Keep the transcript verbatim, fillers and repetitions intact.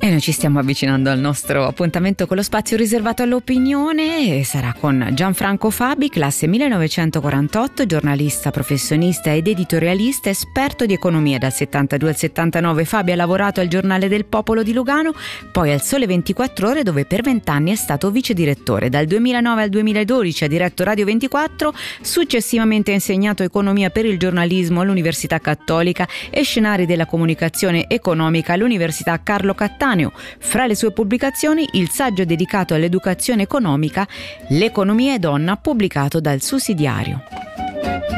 E noi ci stiamo avvicinando al nostro appuntamento con lo spazio riservato all'opinione, e sarà con Gianfranco Fabi, classe millenovecentoquarantotto, giornalista, professionista ed editorialista, esperto di economia. Dal settantadue al settantanove Fabi ha lavorato al Giornale del Popolo di Lugano, poi al Sole ventiquattro Ore, dove per vent'anni è stato vice direttore. Dal duemilanove al duemiladodici ha diretto Radio ventiquattro, successivamente ha insegnato economia per il giornalismo all'Università Cattolica e scenari della comunicazione economica all'Università Carlo Cattaneo. Fra le sue pubblicazioni il saggio dedicato all'educazione economica, L'economia è donna, pubblicato dal Sussidiario.